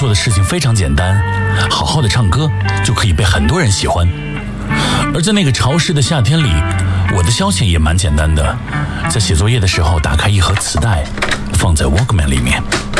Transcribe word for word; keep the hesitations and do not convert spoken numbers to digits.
做的事情非常简单，好好的唱歌就可以被很多人喜欢。而在那个潮湿的夏天里，我的消遣也蛮简单的，在写作业的时候打开一盒磁带，放在 Walkman 里面。